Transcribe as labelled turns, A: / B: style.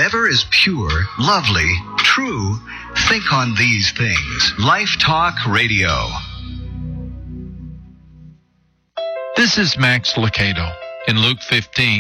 A: whatever is pure, lovely, true, think on these things. Life Talk Radio.
B: This is Max Lucado. In Luke 15,